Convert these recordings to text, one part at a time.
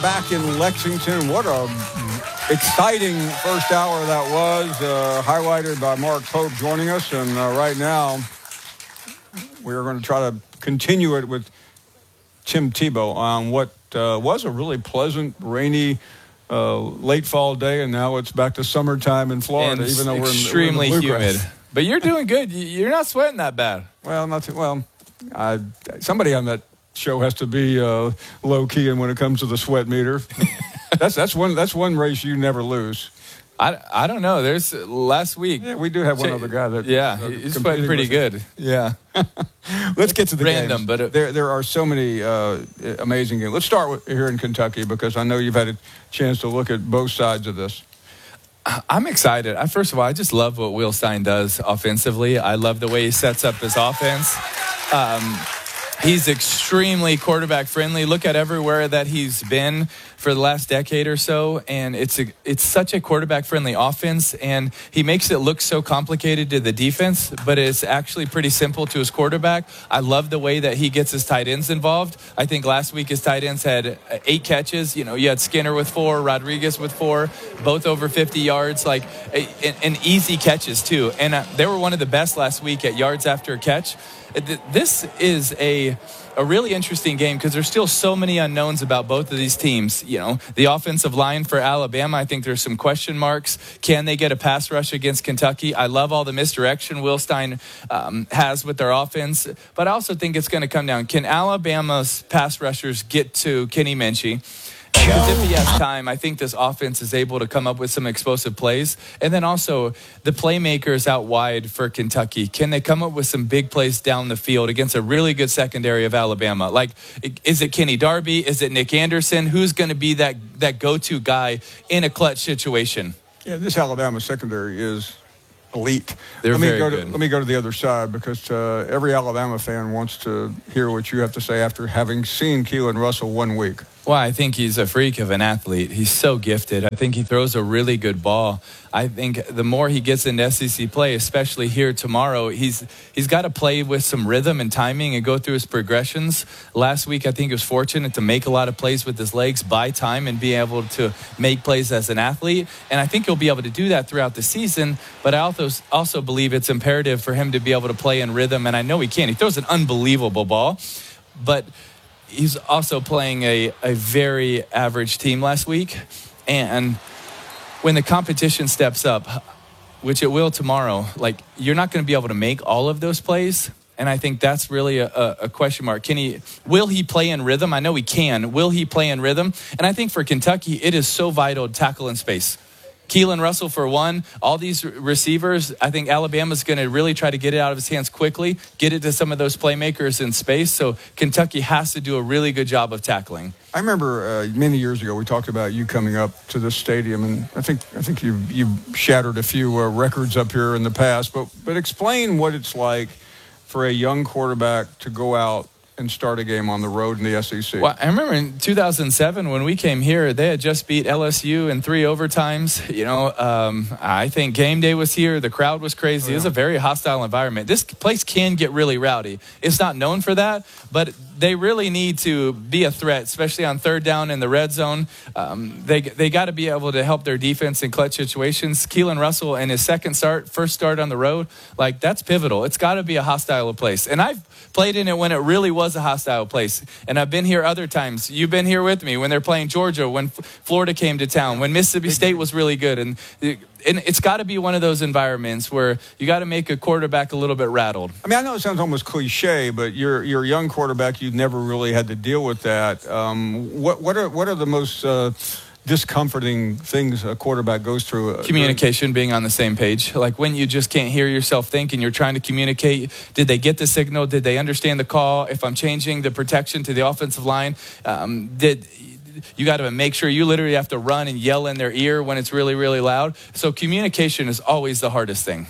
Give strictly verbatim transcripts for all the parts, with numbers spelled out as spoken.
back in Lexington. What a exciting first hour that was, uh, highlighted by Mark Pope joining us. And uh, right now, we're going to try to continue it with Tim Tebow on what uh, was a really pleasant, rainy, uh, late fall day, and now it's back to summertime in Florida, and even though we're in, extremely we're in the bluegrass. humid. But you're doing good. You're not sweating that bad. Well, not too, well. I, somebody on that show has to be uh, low key, and when it comes to the sweat meter, that's that's one that's one race you never lose. I, I don't know. There's last week. Yeah, we do have one other guy that yeah, uh, he's sweating pretty good. Yeah. Let's get to the Random, games. but it, there there are so many uh, amazing games. Let's start with here in Kentucky because I know you've had a chance to look at both sides of this. I'm excited. I, first of all, I just love what Will Stein does offensively. I love the way he sets up his offense. Um, he's extremely quarterback friendly. Look at everywhere that he's been for the last decade or so, and it's a, it's such a quarterback friendly offense, and he makes it look so complicated to the defense, but it's actually pretty simple to his quarterback. I love the way that he gets his tight ends involved. I think last week his tight ends had eight catches. You know, you had Skinner with four, Rodriguez with four, both over fifty yards, like and, and easy catches too. And uh, they were one of the best last week at yards after a catch. This is a a really interesting game because there's still so many unknowns about both of these teams. You know, the offensive line for Alabama, I think there's some question marks. Can they get a pass rush against Kentucky? I love all the misdirection Will Stein um, has with their offense, but I also think it's going to come down. Can Alabama's pass rushers get to Kenny Minchey? Because if he has time, I think this offense is able to come up with some explosive plays. And then also the playmakers out wide for Kentucky. Can they come up with some big plays down the field against a really good secondary of Alabama? Like, is it Kenny Darby? Is it Nick Anderson? Who's going to be that, that go-to guy in a clutch situation? Yeah, this Alabama secondary is elite. They're let me very go to, good. Let me go to the other side because uh, every Alabama fan wants to hear what you have to say after having seen Keelan Russell one week. Well, I think he's a freak of an athlete. He's so gifted. I think he throws a really good ball. I think the more he gets into S E C play, especially here tomorrow, he's he's got to play with some rhythm and timing and go through his progressions. Last week, I think he was fortunate to make a lot of plays with his legs, buy time, and be able to make plays as an athlete. And I think he'll be able to do that throughout the season. But I also, also believe it's imperative for him to be able to play in rhythm. And I know he can. He throws an unbelievable ball. But he's also playing a, a very average team last week. And when the competition steps up, which it will tomorrow, like you're not going to be able to make all of those plays. And I think that's really a, a question mark. Can he, will he play in rhythm? I know he can. Will he play in rhythm? And I think for Kentucky, it is so vital to tackle in space. Keelan Russell for one, all these receivers, I think Alabama's going to really try to get it out of his hands quickly, get it to some of those playmakers in space. So Kentucky has to do a really good job of tackling. I remember uh, many years ago we talked about you coming up to this stadium, and I think I think you you shattered a few uh, records up here in the past. But but explain what it's like for a young quarterback to go out and start a game on the road in the S E C. Well, I remember in two thousand seven when we came here, they had just beat L S U in three overtimes. You know, um, I think game day was here. The crowd was crazy. Oh, yeah. It was a very hostile environment. This place can get really rowdy. It's not known for that, but they really need to be a threat, especially on third down in the red zone. Um, they they got to be able to help their defense in clutch situations. Keelan Russell in his second start, first start on the road, like that's pivotal. It's got to be a hostile place. And I've played in it when it really was a hostile place. And I've been here other times. You've been here with me when they're playing Georgia, when Florida came to town, when Mississippi State was really good. And, and it's got to be one of those environments where you got to make a quarterback a little bit rattled. I mean, I know it sounds almost cliche, but you're you're a young quarterback. You've never really had to deal with that. Um, what what are what are the most uh, discomforting things a quarterback goes through? Uh, Communication, during- being on the same page. Like when you just can't hear yourself think and you're trying to communicate. Did they get the signal? Did they understand the call? If I'm changing the protection to the offensive line, um, did you got to make sure you literally have to run and yell in their ear when it's really, really loud. So communication is always the hardest thing.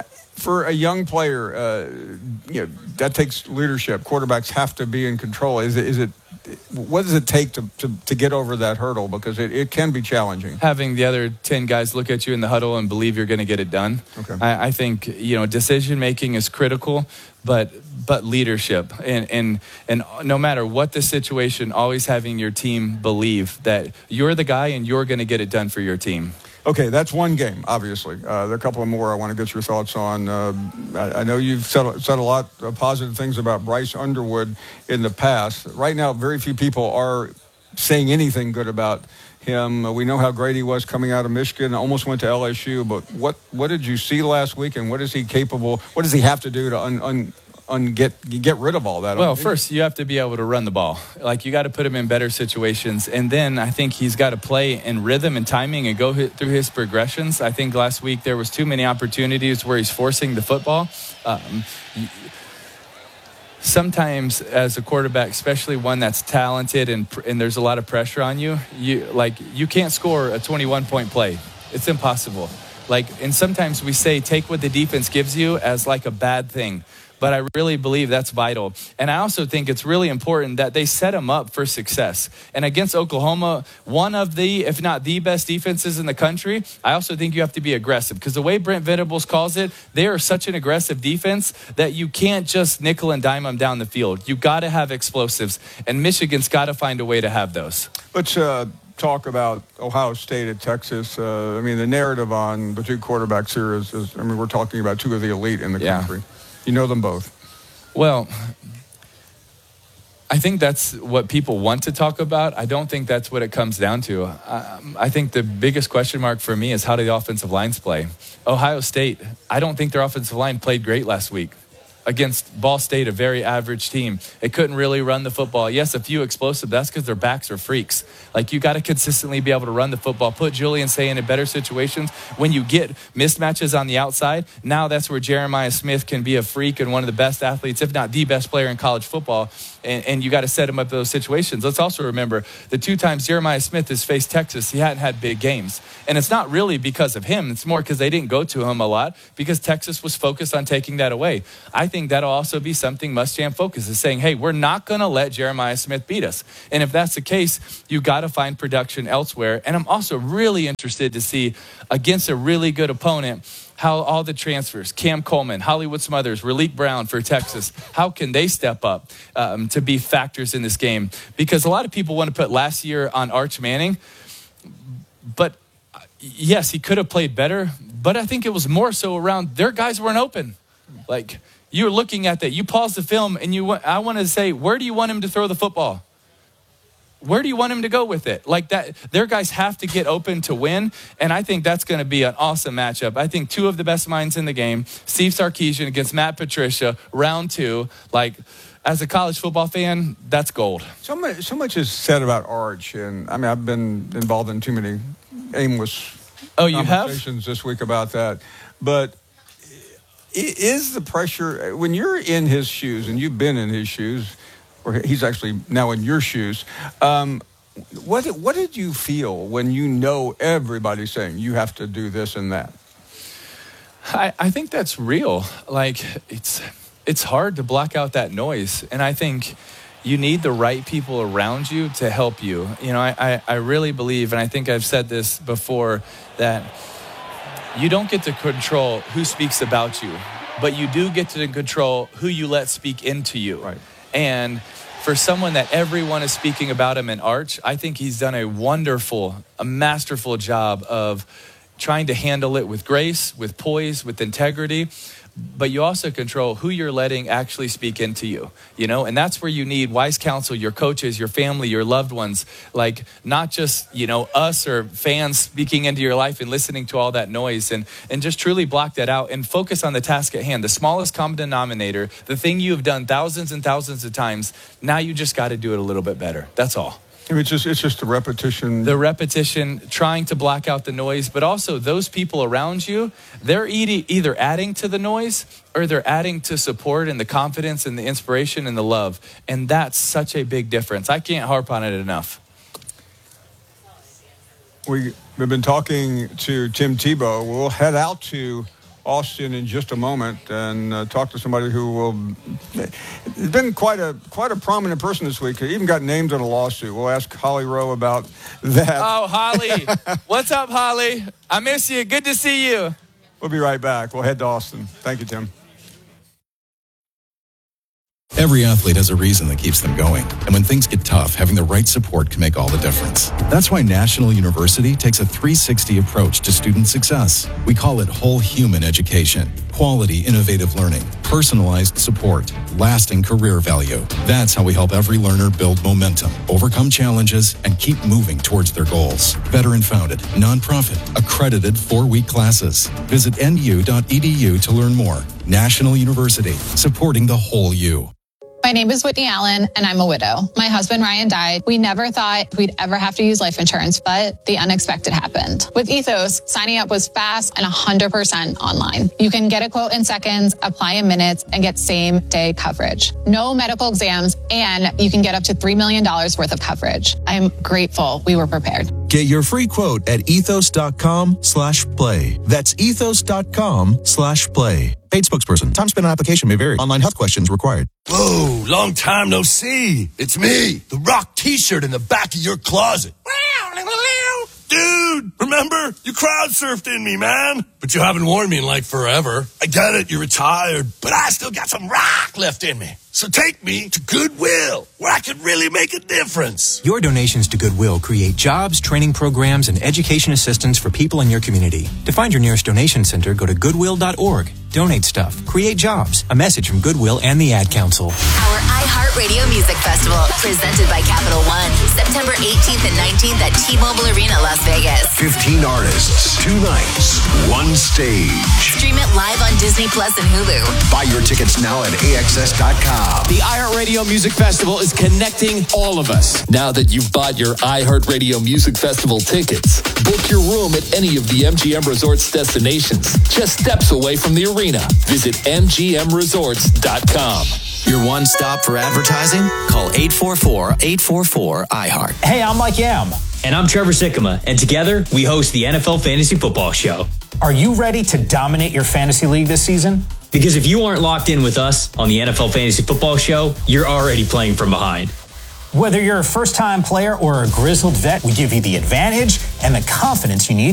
For a young player, uh, you know, that takes leadership. Quarterbacks have to be in control. Is it, is it what does it take to, to, to get over that hurdle? Because it, it can be challenging. Having the other ten guys look at you in the huddle and believe you're going to get it done. Okay. I, I think, you know, decision making is critical, but but leadership and, and and no matter what the situation, always having your team believe that you're the guy and you're going to get it done for your team. Okay, that's one game, obviously. Uh, there are a couple of more I want to get your thoughts on. Uh, I, I know you've said, said a lot of positive things about Bryce Underwood in the past. Right now, very few people are saying anything good about him. Uh, we know how great he was coming out of Michigan, almost went to L S U. But what, what did you see last week, and what is he capable, what does he have to do to un, un, un get, get rid of all that? Well, first, you have to be able to run the ball. Like, you got to put him in better situations. And then I think he's got to play in rhythm and timing and go hit through his progressions. I think last week there was too many opportunities where he's forcing the football. Um, sometimes as a quarterback, especially one that's talented and and there's a lot of pressure on you, you like you can't score a twenty-one point play. It's impossible. Like, and sometimes we say take what the defense gives you as like a bad thing. But I really believe that's vital. And I also think it's really important that they set him up for success. And against Oklahoma, one of the, if not the best defenses in the country, I also think you have to be aggressive. Because the way Brent Venables calls it, they are such an aggressive defense that you can't just nickel and dime them down the field. You got to have explosives. And Michigan's got to find a way to have those. Let's uh, talk about Ohio State at Texas. Uh, I mean, the narrative on the two quarterbacks here is, is, I mean, we're talking about two of the elite in the yeah. country. You know them both. Well, I think that's what people want to talk about. I don't think that's what it comes down to. I, I think the biggest question mark for me is how do the offensive lines play? Ohio State, I don't think their offensive line played great last week against Ball State, a very average team. It couldn't really run the football. Yes, a few explosive. That's because their backs are freaks. Like, you got to consistently be able to run the football. Put Julian Say in better situations. When you get mismatches on the outside, now that's where Jeremiah Smith can be a freak and one of the best athletes, if not the best player in college football. And, and you got to set him up for those situations. Let's also remember the two times Jeremiah Smith has faced Texas, he hadn't had big games. And it's not really because of him. It's more because they didn't go to him a lot because Texas was focused on taking that away. I think that'll also be something Muschamp focuses, is saying, hey, we're not going to let Jeremiah Smith beat us. And if that's the case, you got to find production elsewhere. And I'm also really interested to see against a really good opponent how all the transfers, Cam Coleman, Hollywood Smothers, Raleek Brown for Texas, how can they step up um, to be factors in this game? Because a lot of people want to put last year on Arch Manning, but yes, he could have played better, but I think it was more so around their guys weren't open. Like, you're looking at that, you pause the film, and you. I want to say, where do you want him to throw the football? Where do you want him to go with it? Like that, their guys have to get open to win, and I think that's going to be an awesome matchup. I think two of the best minds in the game, Steve Sarkisian against Matt Patricia, round two. Like, as a college football fan, that's gold. So much, so much is said about Arch, and I mean, I've been involved in too many aimless oh, you conversations have? this week about that. But is the pressure, when you're in his shoes, and you've been in his shoes, or he's actually now in your shoes, um, what what did you feel when you know everybody's saying you have to do this and that? I, I think that's real. Like, it's it's hard to block out that noise. And I think you need the right people around you to help you. You know, I, I, I really believe, and I think I've said this before, that you don't get to control who speaks about you, but you do get to control who you let speak into you. Right. And for someone that everyone is speaking about him in Arch, I think he's done a wonderful, a masterful job of trying to handle it with grace, with poise, with integrity. But you also control who you're letting actually speak into you, you know, and that's where you need wise counsel, your coaches, your family, your loved ones, like not just, you know, us or fans speaking into your life and listening to all that noise, and, and just truly block that out and focus on the task at hand, the smallest common denominator, the thing you have done thousands and thousands of times. Now you just got to do it a little bit better. That's all. It's just it's just the repetition. The repetition, trying to block out the noise, but also those people around you, they're either adding to the noise or they're adding to support and the confidence and the inspiration and the love. And that's such a big difference. I can't harp on it enough. We, we've been talking to Tim Tebow. We'll head out to Austin in just a moment and uh, talk to somebody who will. Has been quite a quite a prominent person this week. He even got named in a lawsuit. We'll ask Holly Rowe about that. Oh, Holly. What's up, Holly? I miss you. Good to see you. We'll be right back. We'll head to Austin. Thank you, Tim. Every athlete has a reason that keeps them going. And when things get tough, having the right support can make all the difference. That's why National University takes a three sixty approach to student success. We call it whole human education. Quality, innovative learning, personalized support, lasting career value. That's how we help every learner build momentum, overcome challenges, and keep moving towards their goals. Veteran-founded, nonprofit, accredited four-week classes. Visit N U dot E D U to learn more. National University, supporting the whole you. My name is Whitney Allen, and I'm a widow. My husband, Ryan, died. We never thought we'd ever have to use life insurance, but the unexpected happened. With Ethos, signing up was fast and one hundred percent online. You can get a quote in seconds, apply in minutes, and get same-day coverage. No medical exams, and you can get up to three million dollars worth of coverage. I'm grateful we were prepared. Get your free quote at ethos.com slash play. That's ethos.com slash play. Paid spokesperson. Time spent on application may vary. Online health questions required. Whoa, long time no see. It's me, the Rock t-shirt in the back of your closet. Dude, remember? You crowd surfed in me, man. But you haven't worn me in like forever. I get it, you're retired, but I still got some rock left in me. So take me to Goodwill, where I could really make a difference. Your donations to Goodwill create jobs, training programs, and education assistance for people in your community. To find your nearest donation center, go to goodwill dot org. Donate stuff. Create jobs. A message from Goodwill and the Ad Council. Our iHeartRadio Music Festival, presented by Capital One, September eighteenth and nineteenth at T-Mobile Arena, Las Vegas. fifteen artists, two nights, one stage. Stream it live on Disney Plus and Hulu. Buy your tickets now at A X S dot com. The iHeartRadio Music Festival is connecting all of us. Now that you've bought your iHeartRadio Music Festival tickets, book your room at any of the M G M Resorts destinations, just steps away from the arena. Visit M G M resorts dot com. Your one stop for advertising? Call eight four four, eight four four, I heart. Hey, I'm Mike Yam. And I'm Trevor Sikkema. And together, we host the N F L Fantasy Football Show. Are you ready to dominate your fantasy league this season? Because if you aren't locked in with us on the N F L Fantasy Football Show, you're already playing from behind. Whether you're a first-time player or a grizzled vet, we give you the advantage and the confidence you need